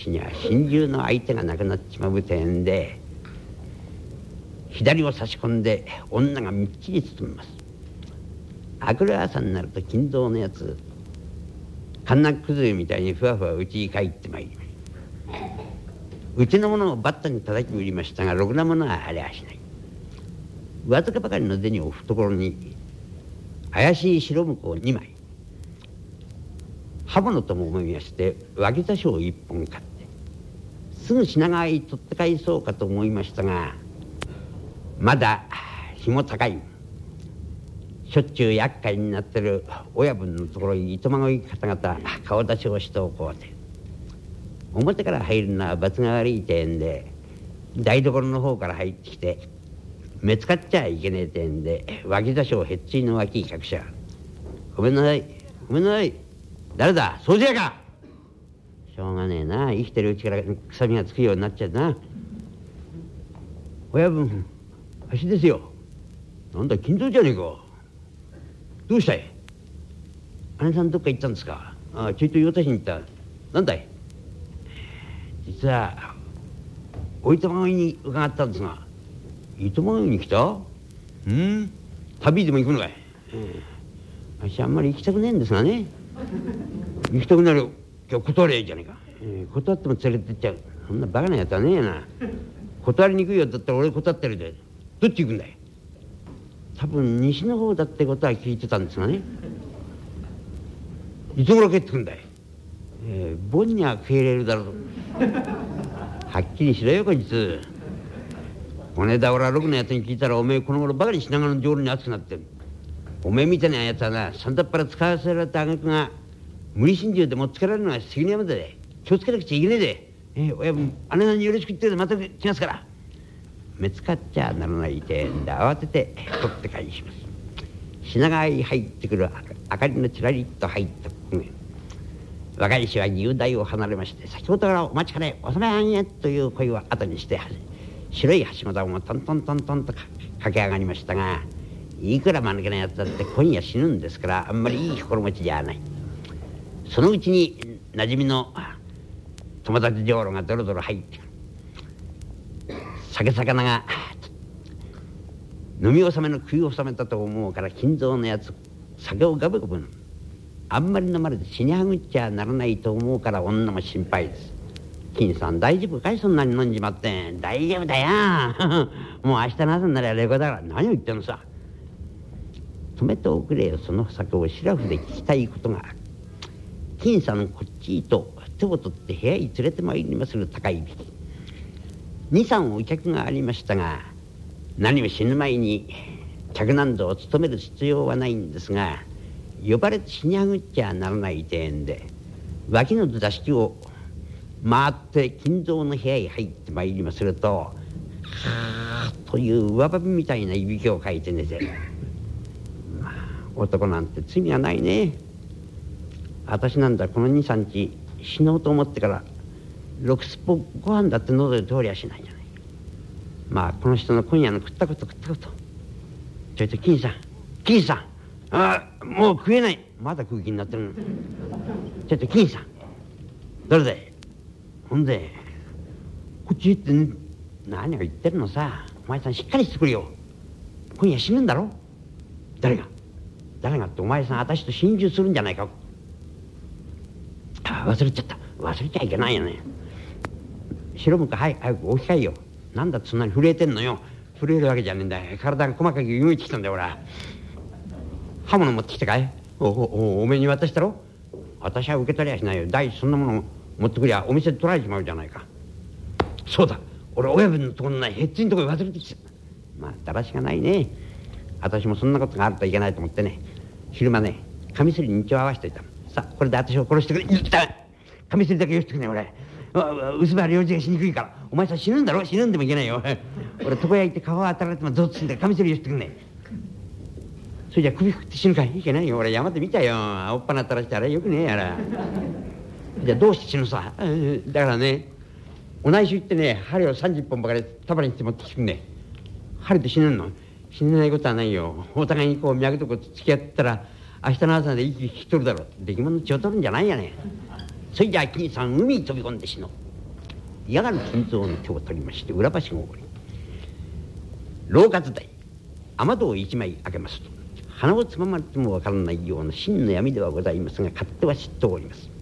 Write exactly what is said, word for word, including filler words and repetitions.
私には心中の相手がなくなっちまうてんで、左を差し込んで女がみっちり包みます。明くる朝になると金蔵のやつカンナック崩れみたいにふわふわうちに帰ってまいります。うちのものをバッタに叩き売りましたが、ろくなものはありゃしない。わずかばかりの銭を懐に怪しい白婿をにまい、刃物とも思いまして脇差しを一本買って、すぐ品川へ取って帰そうかと思いましたが、まだ日も高い、しょっちゅう厄介になってる親分のところに糸まごい方々顔出しをしておこうて、表から入るのは罰が悪いてんで、台所の方から入ってきて目つかっちゃいけねえてんで、脇差しをへっついの脇に隠しやがる。ごめんなさい、ごめんなさい、誰だ、掃除屋か。しょうがねえな、生きてるうちから臭みがつくようになっちゃうな。親分、足ですよ。なんだ、金蔵じゃねえか。どうしたい。姉さんどっか行ったんですか。ああ、ちょいと用足しに行った。なんだい。実はお糸まごいに伺ったんですが。糸まごいに来た。うん、旅でも行くのかい。うん、私あんまり行きたくねえんですがね。行きたくなる。今日断れじゃねえか。えー、断っても連れてっちゃう。そんなバカなやつはねえな。断りにくいようだったら俺断ってるで。どっち行くんだい。多分西の方だってことは聞いてたんですがね。いつ頃帰ってくんだい。えー、盆には帰れるだろう。はっきりしろよこいつ。こねだ俺はろくなやつに聞いたら、おめえこの頃ばかり品川の浄瑠璃に熱くなってる。おめえみたいなやつはな、さんだっぱら使わせられた挙句が無理心中でもっつけられるのが関の山で、気をつけなくちゃいけねえで。えー、親分姉さんによろしく言ってまた来ますから。目つかっちゃならないてんで慌てて取って返します。品川へ入ってくる明かりのちらりっと入った公園、若い衆は雄大を離れまして、先ほどからお待ちかねおさめあんへという声を後にして、白い橋本もトントントントンと駆け上がりましたが、いくら間抜けなやつだって今夜死ぬんですから、あんまりいい心持ちじゃない。そのうちに馴染みの友達女郎がドロドロ入ってくる。酒魚が飲み納めの食い納めだと思うから、金蔵のやつ酒をガブガブ飲む。あんまり飲まれて死にはぐっちゃならないと思うから、女も心配です。金さん大丈夫かい、そんなに飲んじまって。大丈夫だよもう明日の朝になりゃレコだから。何を言ってんのさ。止めておくれよ、その酒をシラフで聞きたいことがある。金さんこっちと手を取って部屋に連れてまいりまする高いびき。二三お客がありましたが、何も死ぬ前に客なんぞを務める必要はないんですが、呼ばれて死にはぐっちゃならないてんで、脇の座敷を回って金蔵の部屋へ入ってまいりますると、はーという上ばびみたいないびきをかいて寝てる。まあ、男なんて罪がないね。私なんだこの二三日死のうと思ってからろくすっぽご飯だって喉で通りゃしないじゃない。まあこの人の今夜の食ったこと食ったこと。ちょいと金さん、金さん、ああもう食えない。まだ食う気になってるの。ちょいと金さん、どれだい。ほんでこっちへって、ね、何を言ってるのさ。お前さんしっかりしてくれよ。今夜死ぬんだろ。誰が誰がって、お前さん私と心中するんじゃないか。ああ忘れちゃった。忘れちゃいけないよね。白むか、はい早くお控えよ。なんだってそんなに震えてんのよ。震えるわけじゃねえんだよ。体が細かく動いてきたんだよ俺は。刃物持ってきたかい。おおおおめえに渡したろ。私は受け取りゃしないよ。第一そんなもの持ってくりゃお店で取られちまうじゃないか。そうだ、俺親分のところのないヘッチのところに忘れてきた。まあだらしがないね。私もそんなことがあるといけないと思ってね、昼間ねカミソリに血を合わせといた。さあこれで私を殺してくれ。いったカミソリだけよしてくれ俺。薄葉領事がしにくいから。お前さ死ぬんだろ。死ぬんでもいけないよ俺床屋行って顔当たられてもどっちんだ。カミソリよしてくんねえ。それじゃ首振って死ぬかい。いけないよ俺。山で見たよ。おっぱなったらしてあれよくねえやら。じゃあどうして死ぬさ。だからね、お内緒行ってね、針をさんじゅっぽんばかり束にして持ってきてくんねえ。針で死ぬの。死ねないことはないよ。お互いにこう脈とこ付き合ったら明日の朝で息引き取るだろう。出来物の血を取るんじゃないやね。それじゃあ金さん海に飛び込んで死のう。 嫌がる金蔵の手を取りまして裏橋が起こり、廊下伝い雨戸を一枚開けますと、鼻をつままれてもわからないような真の闇ではございますが、勝手は知っております。